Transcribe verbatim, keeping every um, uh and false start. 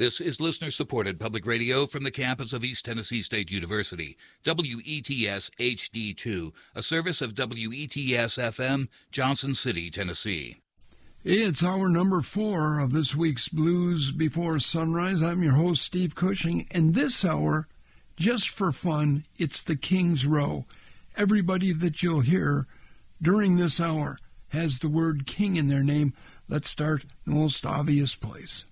This is listener-supported public radio from the campus of East Tennessee State University, W E T S H D two, a service of W E T S F M, Johnson City, Tennessee. It's hour number four of this week's Blues Before Sunrise. I'm your host, Steve Cushing, and this hour, just for fun, it's the King's Row. Everybody that you'll hear during this hour has the word King in their name. Let's start in the most obvious place.